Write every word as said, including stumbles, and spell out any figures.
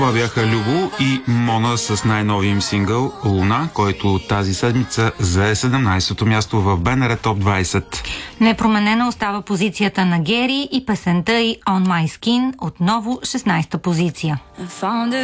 Това бяха Любо и Мона с най-новия им сингъл Луна, който тази седмица зае седемнайсето място в БНР Топ двайсет. Непроменена остава позицията на Гери и песента й On My Skin, отново шестнайсета позиция.